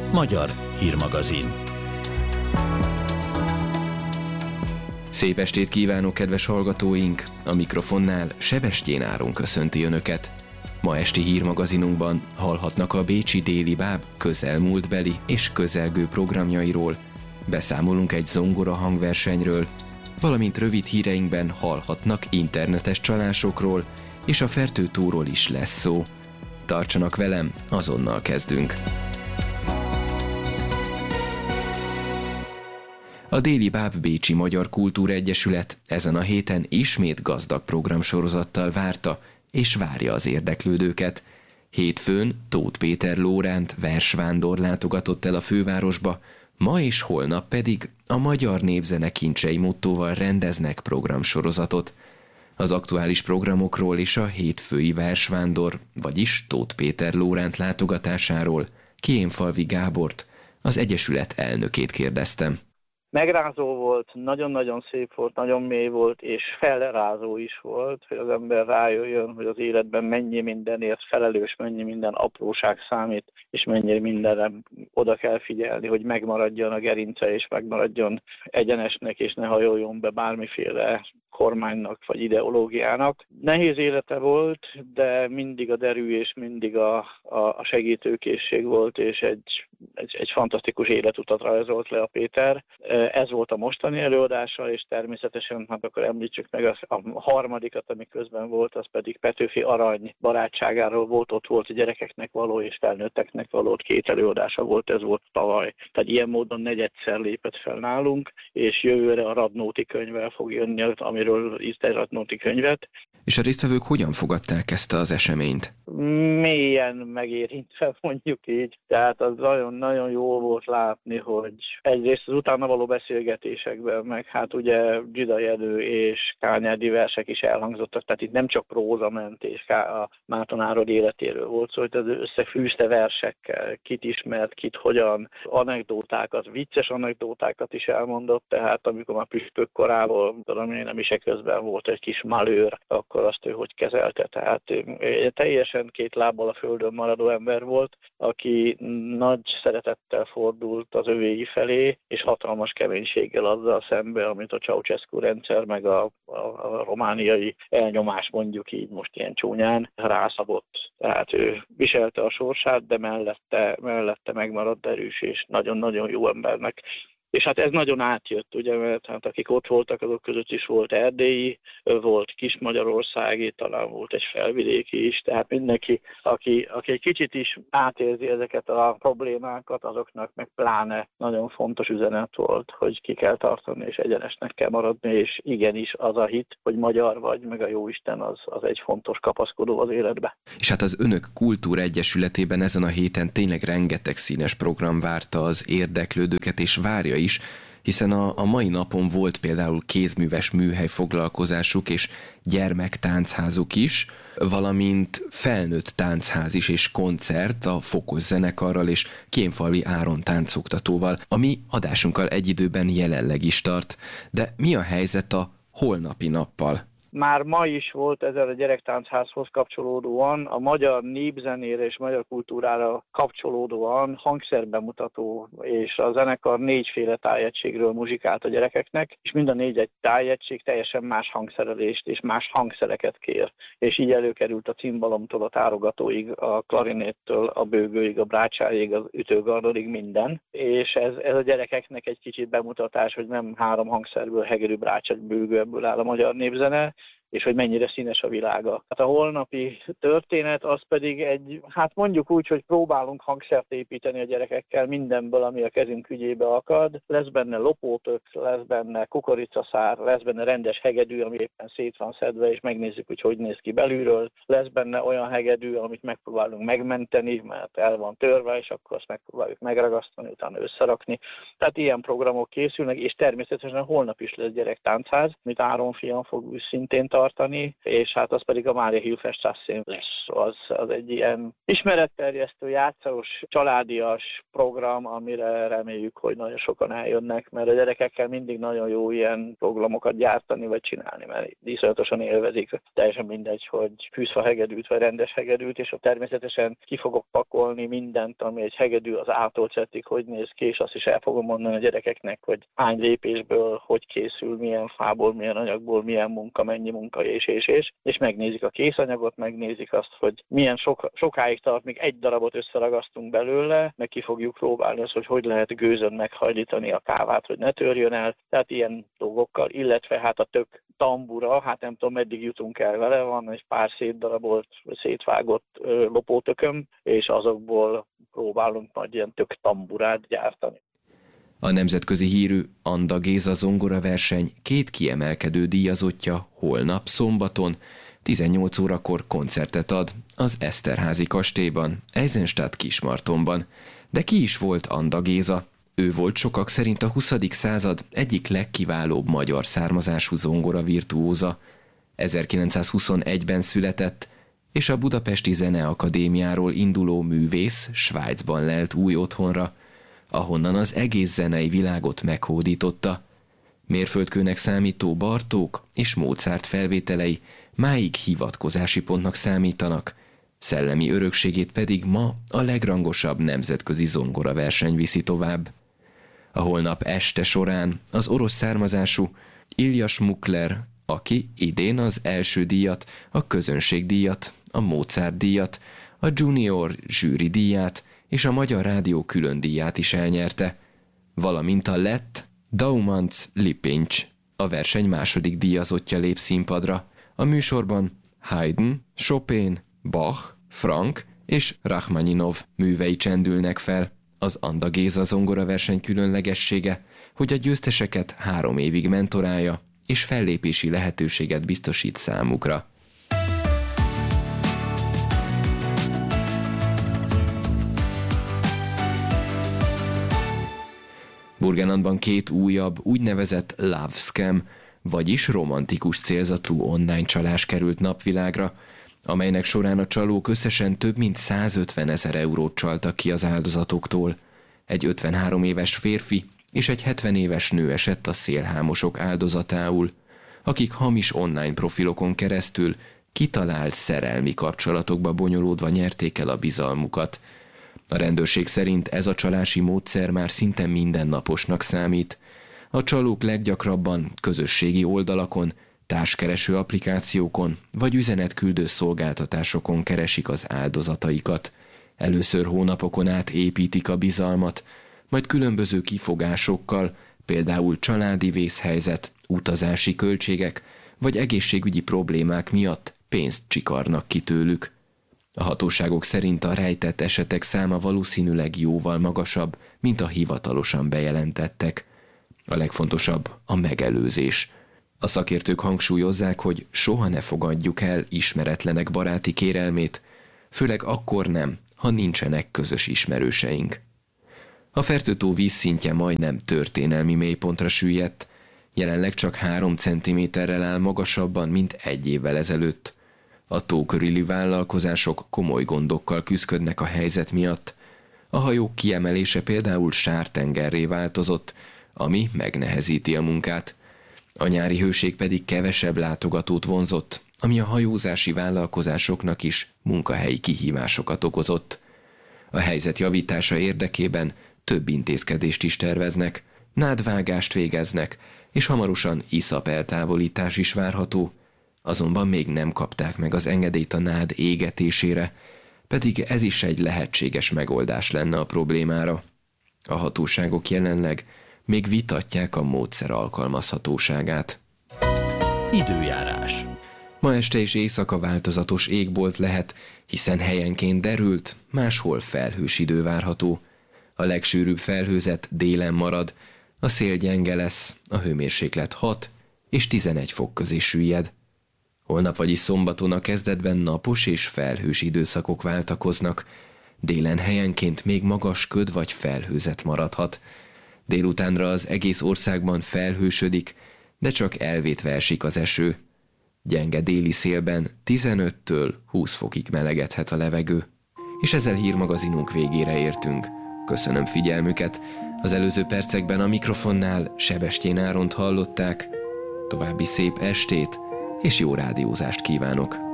Magyar hírmagazin. Szép estét kívánok, kedves hallgatóink! A mikrofonnál Sebestyén Áron köszönti Önöket. Ma esti hírmagazinunkban hallhatnak a bécsi Déli Báb közelmúltbeli és közelgő programjairól, beszámolunk egy zongora hangversenyről, valamint rövid híreinkben hallhatnak internetes csalásokról, és a Fertőtúról is lesz szó. Tartsanak velem, azonnal kezdünk! A Déli Báb Bécsi Magyar Kultúregyesület ezen a héten ismét gazdag programsorozattal várta és várja az érdeklődőket. Hétfőn Tóth Péter Lóránt versvándor látogatott el a fővárosba, ma és holnap pedig a Magyar Népzene kincsei mottóval rendeznek programsorozatot. Az aktuális programokról és a hétfői versvándor, vagyis Tóth Péter Lóránt látogatásáról Kénfalvi Gábort, az Egyesület elnökét kérdeztem. Megrázó volt, nagyon-nagyon szép volt, nagyon mély volt, és felrázó is volt, hogy az ember rájöjjön, hogy az életben mennyi mindenért felelős, mennyi minden apróság számít, és mennyi mindenre oda kell figyelni, hogy megmaradjon a gerince, és megmaradjon egyenesnek, és ne hajoljon be bármiféle kormánynak vagy ideológiának. Nehéz élete volt, de mindig a derű és mindig a segítőkészség volt, és egy fantasztikus életutat rajzolt le a Péter. Ez volt a mostani előadása, és természetesen, hát akkor említsük meg a harmadikat, ami közben volt, az pedig Petőfi Arany barátságáról volt, ott volt a gyerekeknek való és felnőtteknek való, 2 előadása volt, ez volt tavaly. Tehát ilyen módon negyedszer lépett fel nálunk, és jövőre a Radnóti könyvvel fog jönni, amiről írt egy Radnóti könyvet. És a résztvevők hogyan fogadták ezt az eseményt? Mélyen megérintve, mondjuk így. Tehát az nagyon jó volt látni, hogy egyrészt az utána való beszélgetésekben, meg hát ugye Dzsida Jenő és Kányádi versek is elhangzottak, tehát itt nem csak próza ment, és a Márton Árod életéről volt szó, hogy összefűzte versekkel, kit ismert, kit hogyan, anekdótákat, vicces anekdótákat is elmondott, tehát amikor már püspök korából, tudom én, nem is közben volt egy kis malőr, akkor azt ő hogy kezelte, tehát teljesen 2 lábbal a földön maradó ember volt, aki nagy szeretettel fordult az övéi felé, és hatalmas keménységgel azzal szembe, amit a Ceausescu rendszer, meg a romániai elnyomás, mondjuk így most ilyen csúnyán, rászabott. Tehát ő viselte a sorsát, de mellette megmaradt erős és nagyon-nagyon jó embernek. És hát ez nagyon átjött, ugye, mert hát akik ott voltak, azok között is volt erdélyi, volt Kis-Magyarországi, talán volt egy felvidéki is, tehát mindenki, aki egy kicsit is átérzi ezeket a problémákat, azoknak meg pláne nagyon fontos üzenet volt, hogy ki kell tartani, és egyenesnek kell maradni, és igenis az a hit, hogy magyar vagy, meg a jóisten az egy fontos kapaszkodó az életbe. És hát az Önök Kultúregyesületében ezen a héten tényleg rengeteg színes program várta az érdeklődőket, és várja is, hiszen a mai napon volt például kézműves műhelyfoglalkozásuk és gyermektáncházuk is, valamint felnőtt táncház is és koncert a Fokos zenekarral és Kénfalvi Áron táncoktatóval, ami adásunkkal egy időben jelenleg is tart. De mi a helyzet a holnapi nappal? Már ma is volt ezzel a gyerektáncházhoz kapcsolódóan, a magyar népzenére és magyar kultúrára kapcsolódóan hangszerbemutató, és a zenekar 4 tájegységről muzsikált a gyerekeknek, és mind a 4 egy tájegység teljesen más hangszerelést és más hangszereket kér. És így előkerült a cimbalomtól a tárogatóig, a klarinéttől a bőgőig, a brácsáig, az ütőgardorig minden. És ez a gyerekeknek egy kicsit bemutatás, hogy nem 3 hangszerből, hegedű, brácsa, bőgő, ebből áll a magyar népzene, és hogy mennyire színes a világa. Hát a holnapi történet az pedig hát mondjuk úgy, hogy próbálunk hangszert építeni a gyerekekkel mindenből, ami a kezünk ügyébe akad. Lesz benne lopótök, lesz benne kukoricaszár, lesz benne rendes hegedű, ami éppen szét van szedve, és megnézzük, hogy néz ki belülről. Lesz benne olyan hegedű, amit megpróbálunk megmenteni, mert el van törve, és akkor azt megpróbáljuk megragasztani, utána összerakni. Tehát ilyen programok készülnek, és természetesen holnap is lesz gyerektánchaz, amit Áron fiam fog szintén tartani, és hát az pedig a Mária Hilferstrasszén lesz. Az egy ilyen ismeretterjesztő, játszós, családias program, amire reméljük, hogy nagyon sokan eljönnek, mert a gyerekekkel mindig nagyon jó ilyen programokat gyártani vagy csinálni, mert iszonyatosan élvezik. Teljesen mindegy, hogy fűszfahegedűt vagy rendes hegedűt, és természetesen ki fogok pakolni mindent, ami egy hegedű, az A-tól Z-ig, hogy néz ki, és azt is el fogom mondani a gyerekeknek, hogy hány lépésből, hogy készül, milyen fából, milyen anyagból, milyen munka, mennyi munka, és megnézik a készanyagot, megnézik azt, hogy milyen sokáig tart, még egy darabot összeragasztunk belőle, meg ki fogjuk próbálni azt, hogy lehet gőzön meghajlítani a kávát, hogy ne törjön el, tehát ilyen dolgokkal, illetve hát a tök tambura, hát nem tudom, meddig jutunk el vele, van egy pár szétdarabolt, szétvágott lopótököm, és azokból próbálunk majd ilyen tök tamburát gyártani. A nemzetközi hírű Anda Géza zongoraverseny 2 kiemelkedő díjazottja holnap szombaton 18 órakor koncertet ad az Eszterházi kastélyban, Eisenstadt Kismartonban. De ki is volt Anda Géza? Ő volt sokak szerint a 20. század egyik legkiválóbb magyar származású zongoravirtuóza. 1921-ben született, és a Budapesti Zeneakadémiáról induló művész Svájcban lelt új otthonra, ahonnan az egész zenei világot meghódította. Mérföldkőnek számító Bartók és Mozart felvételei máig hivatkozási pontnak számítanak, szellemi örökségét pedig ma a legrangosabb nemzetközi zongoraverseny viszi tovább. A holnap este során az orosz származású Ilja Smukler, aki idén az első díjat, a közönségdíjat, a Mozart díjat, a Junior zsűri díját és a Magyar Rádió külön díját is elnyerte, valamint a lett Daumanc Lipincs, a verseny második díjazottja lép színpadra. A műsorban Haydn, Chopin, Bach, Frank és Rachmaninov művei csendülnek fel. Az Anda Géza zongoraverseny különlegessége, hogy a győzteseket 3 évig mentorálja és fellépési lehetőséget biztosít számukra. Burgenlandban 2 újabb, úgynevezett love scam, vagyis romantikus célzatú online csalás került napvilágra, amelynek során a csalók összesen több mint 150 000 eurót csaltak ki az áldozatoktól. Egy 53 éves férfi és egy 70 éves nő esett a szélhámosok áldozatául, akik hamis online profilokon keresztül kitalált szerelmi kapcsolatokba bonyolódva nyerték el a bizalmukat. A rendőrség szerint ez a csalási módszer már szinte mindennaposnak számít. A csalók leggyakrabban közösségi oldalakon, társkereső applikációkon vagy üzenetküldő szolgáltatásokon keresik az áldozataikat. Először hónapokon át építik a bizalmat, majd különböző kifogásokkal, például családi vészhelyzet, utazási költségek vagy egészségügyi problémák miatt pénzt csikarnak ki tőlük. A hatóságok szerint a rejtett esetek száma valószínűleg jóval magasabb, mint a hivatalosan bejelentettek. A legfontosabb a megelőzés. A szakértők hangsúlyozzák, hogy soha ne fogadjuk el ismeretlenek baráti kérelmét, főleg akkor nem, ha nincsenek közös ismerőseink. A Fertőtó vízszintje majdnem történelmi mélypontra süllyedt, jelenleg csak 3 cm-rel áll magasabban, mint 1 évvel ezelőtt. A tó körüli vállalkozások komoly gondokkal küszködnek a helyzet miatt. A hajók kiemelése például sártengerré változott, ami megnehezíti a munkát. A nyári hőség pedig kevesebb látogatót vonzott, ami a hajózási vállalkozásoknak is munkahelyi kihívásokat okozott. A helyzet javítása érdekében több intézkedést is terveznek, nádvágást végeznek, és hamarosan iszapeltávolítás is várható, azonban még nem kapták meg az engedélyt a nád égetésére, pedig ez is egy lehetséges megoldás lenne a problémára. A hatóságok jelenleg még vitatják a módszer alkalmazhatóságát. Időjárás. Ma este és éjszaka változatos égbolt lehet, hiszen helyenként derült, máshol felhős idő várható. A legsűrűbb felhőzet délen marad, a szél gyenge lesz, a hőmérséklet 6 és 11 fok közé süllyed. Holnap, vagyis szombaton a kezdetben napos és felhős időszakok váltakoznak, délen helyenként még magas köd vagy felhőzet maradhat. Délutánra az egész országban felhősödik, de csak elvétve esik az eső. gyenge déli szélben 15-től 20 fokig melegedhet a levegő. És ezzel hírmagazinunk végére értünk. Köszönöm figyelmüket. Az előző percekben a mikrofonnál Sebestyén Áront hallották. További szép estét és jó rádiózást kívánok!